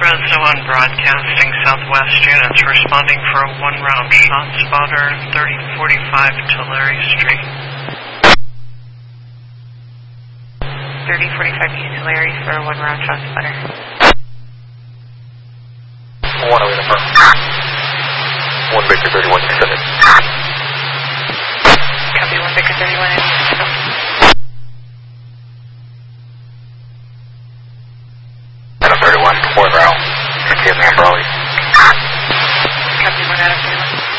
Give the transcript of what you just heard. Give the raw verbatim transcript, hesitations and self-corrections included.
Fresno on broadcasting Southwest units responding for a one-round shot spotter, thirty forty-five Tulare Street. thirty forty-five East Tulare for a one-round shot spotter. one away the front. one Victor thirty-one, send it. Copy, one Victor thirty-one.